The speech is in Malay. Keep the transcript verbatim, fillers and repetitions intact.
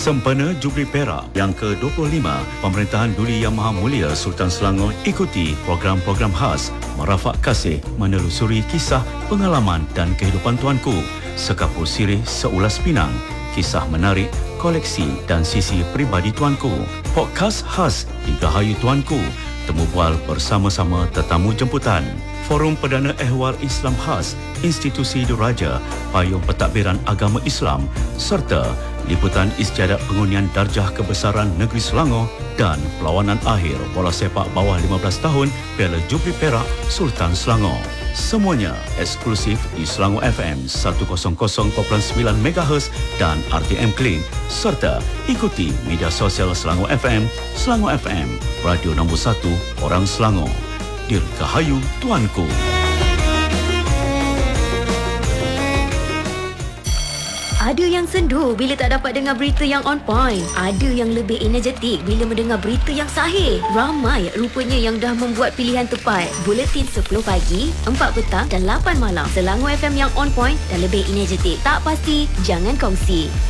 Sempena Jubli Perak yang ke dua puluh lima Pemerintahan Duli Yang Maha Mulia Sultan Selangor ikuti program-program khas merafak kasih menelusuri kisah, pengalaman dan kehidupan tuanku, sekapur sirih seulas pinang, kisah menarik, koleksi dan sisi peribadi tuanku, podcast khas Dirgahayu Tuanku, temu bual bersama-sama tetamu jemputan, Forum Perdana Ehwal Islam Khas Institusi Diraja, Payung Pentadbiran Agama Islam serta liputan istiadat pengundian darjah kebesaran negeri Selangor dan perlawanan akhir bola sepak bawah lima belas tahun Piala Jubli Perak Sultan Selangor. Semuanya eksklusif di Selangor F M seratus perpuluhan sembilan megahertz dan R T M Kling serta ikuti media sosial Selangor F M, Selangor F M, radio nombor satu orang Selangor. Dirgahayu Tuanku. Ada yang sendu bila tak dapat dengar berita yang on point. Ada yang lebih energetik bila mendengar berita yang sahih. Ramai rupanya yang dah membuat pilihan tepat. Buletin sepuluh pagi, empat petang dan lapan malam. Selangor F M yang on point dan lebih energetik. Tak pasti, jangan kongsi.